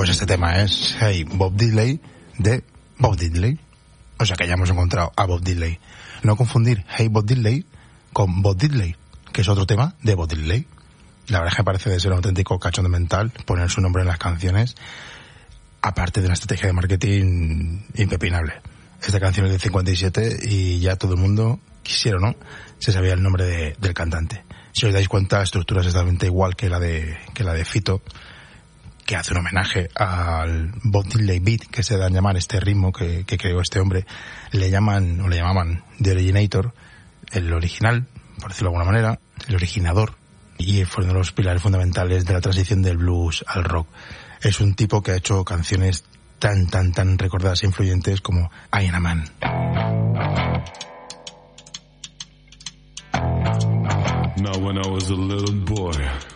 Pues este tema es Hey Bob Diddley de Bob Diddley. O sea que ya hemos encontrado a Bob Diddley. No confundir Hey Bob Diddley con Bob Diddley, que es otro tema de Bob Diddley. La verdad es que parece de ser un auténtico cachondo mental poner su nombre en las canciones, aparte de una estrategia de marketing impepinable. Esta canción es del 57 y ya todo el mundo, quisiera o no, se sabía el nombre del cantante. Si os dais cuenta, la estructura es exactamente igual que la de Fito, que hace un homenaje al Bob Diddley Beat, que se da a llamar este ritmo que creó este hombre. Le llamaban The Originator, el original, por decirlo de alguna manera, el originador, y fue uno de los pilares fundamentales de la transición del blues al rock. Es un tipo que ha hecho canciones tan recordadas e influyentes como I Am a Man. Now when I was a little boy,